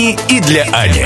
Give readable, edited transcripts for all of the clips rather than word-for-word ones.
И для Ани.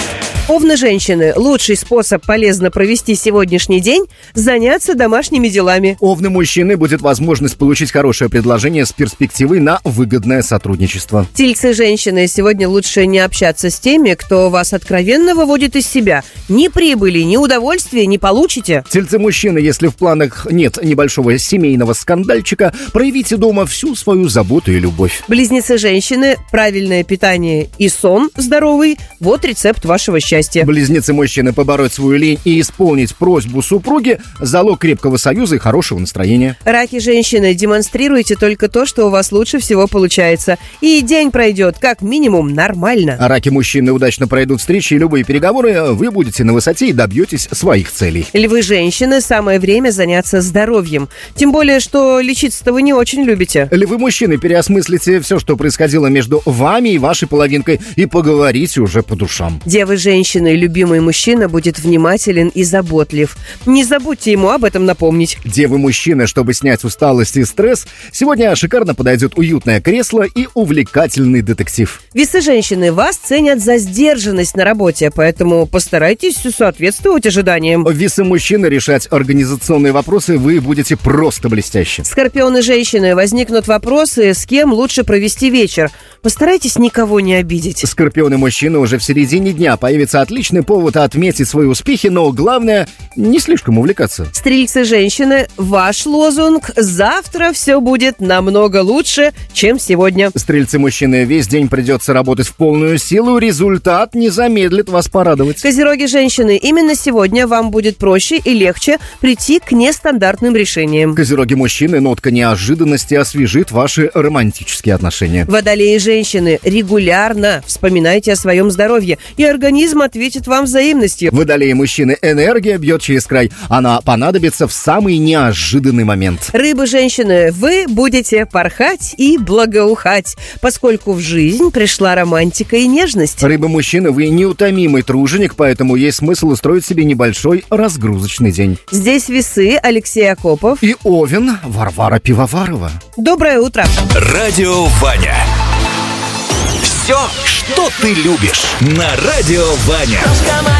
Овны женщины, лучший способ полезно провести сегодняшний день – заняться домашними делами. Овны мужчины будет возможность получить хорошее предложение с перспективой на выгодное сотрудничество. Тельцы женщины, сегодня лучше не общаться с теми, кто вас откровенно выводит из себя. Ни прибыли, ни удовольствия не получите. Тельцы мужчины, если в планах нет небольшого семейного скандальчика, проявите дома всю свою заботу и любовь. Близнецы женщины, правильное питание и сон здоровый – вот рецепт вашего счастья. Близнецы мужчины, побороть свою лень и исполнить просьбу супруги – залог крепкого союза и хорошего настроения. Раки женщины, демонстрируйте только то, что у вас лучше всего получается. И день пройдет как минимум нормально. А раки мужчины, удачно пройдут встречи и любые переговоры, вы будете на высоте и добьетесь своих целей. Львы женщины, самое время заняться здоровьем. Тем более, что лечиться-то вы не очень любите. Львы мужчины, переосмыслите все, что происходило между вами и вашей половинкой, и поговорите уже по душам. Девы женщины, любимый мужчина будет внимателен и заботлив. Не забудьте ему об этом напомнить. Девы мужчины, чтобы снять усталость и стресс, сегодня шикарно подойдет уютное кресло и увлекательный детектив. Весы женщины, вас ценят за сдержанность на работе, поэтому постарайтесь соответствовать ожиданиям. Весы мужчины, решать организационные вопросы вы будете просто блестяще. Скорпионы женщины, возникнут вопросы, с кем лучше провести вечер. Постарайтесь никого не обидеть. Скорпионы мужчины, уже в середине дня появится отличный повод отметить свои успехи, но главное не слишком увлекаться. Стрельцы женщины, ваш лозунг «Завтра все будет намного лучше, чем сегодня». Стрельцы мужчины, весь день придется работать в полную силу, результат не замедлит вас порадовать. Козероги женщины, именно сегодня вам будет проще и легче прийти к нестандартным решениям. Козероги мужчины, нотка неожиданности освежит ваши романтические отношения. Водолеи женщины, регулярно вспоминайте о своем здоровье, и организм ответит вам взаимностью. Водолеи мужчины, энергия бьет через край. Она понадобится в самый неожиданный момент. Рыбы женщины, вы будете порхать и благоухать, поскольку в жизнь пришла романтика и нежность. Рыбы мужчины, вы неутомимый труженик, поэтому есть смысл устроить себе небольшой разгрузочный день. Здесь весы, Алексей Акопов и Овен, Варвара Пивоварова. Доброе утро. Радио Ваня. Все, что ты любишь, на Радио Ваня.